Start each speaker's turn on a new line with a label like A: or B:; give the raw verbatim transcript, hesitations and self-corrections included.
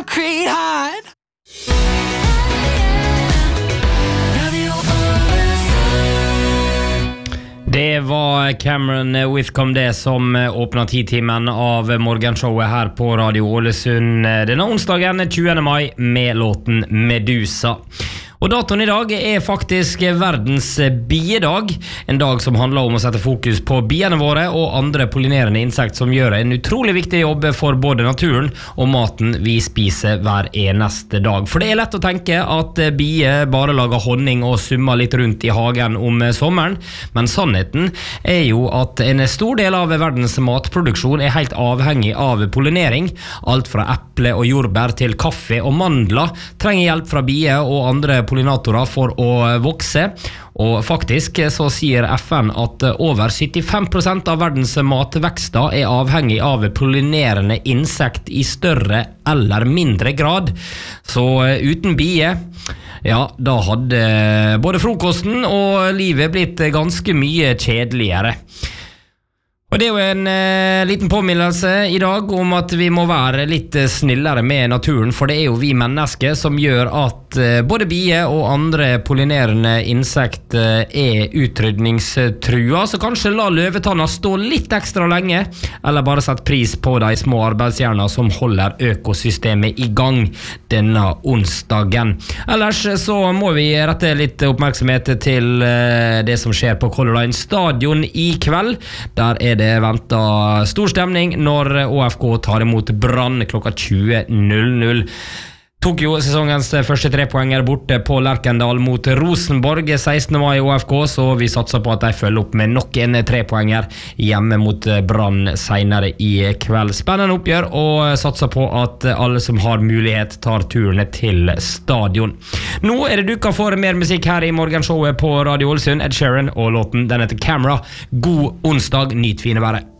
A: concrete hide.
B: Det var Cameron Whitcomb det som åpnet tidtimen av morgenshowet her på Radio Ålesund denne onsdagen tjuende mai med låten Medusa. Og datoen i dag er faktisk verdens biedag, en dag som handler om å sette fokus på biene våre og andre pollinerende insekt som gjør en utrolig viktig jobb for både naturen og maten vi spiser hver eneste dag. For det er lett å tenke at bier bare lager honning og summer litt rundt i hagen om sommeren, men sannheten er jo at en stor del av verdens matproduksjon er helt avhengig av pollinering. Alt fra eple og jordbær til kaffe og mandler trenger hjelp fra bier og andre pollinatorer for å vokse, og faktisk så sier F N at over syttifem prosent av verdens matvekster er avhengig av pollinerende insekt i større eller mindre grad. Så uten bier, ja, da hadde både frokosten og livet blitt ganske mye kjedeligere. Og det er jo en eh, liten påminnelse i dag om at vi må være litt snillere med naturen, for det er jo vi mennesker som gjør at eh, både bier og andre pollinerende insekt eh, er utrydningstrua, så kanskje la løvetanna stå litt ekstra lenge, eller bare sett pris på de små arbeidshjerner som holder økosystemet i gang denne onsdagen. Ellers så må vi rette litt oppmerksomhet til eh, det som skjer på Color Line Stadion i kveld. Der er det Det venter stor stemning når Å F K tar imot Brann klokka tjue null null. Tok jo sesongens første trepoenger borte på Lerkendal mot Rosenborg sekstende mai i Å F K, så vi satser på at de følger opp med nok en trepoenger hjemme mot Brann senere i kveld. Spennende oppgjør, og satser på at alle som har mulighet tar turene til stadion. Nå er det duka for mer musikk her i morgenshowet på Radio Ålesund. Ed Sheeran og låten den heter Camera. God onsdag, nyt fine været.